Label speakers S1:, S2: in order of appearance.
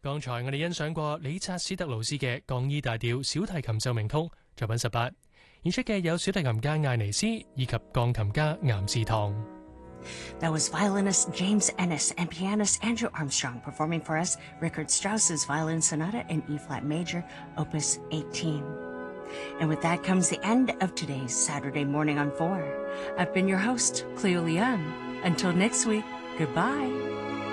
S1: 剛才我哋欣賞過理察史特勞斯嘅降 E 大調小提琴奏鳴曲作品18，演出嘅有小提琴家艾尼斯以及鋼琴家岩士堂。
S2: That was violinist James Ennis and pianist Andrew Armstrong performing for us Richard Strauss's Violin Sonata in E-flat major, Opus 18. And with that comes the end of today's Saturday Morning on 4. I've been your host, Cleo Leon. Until next week, goodbye.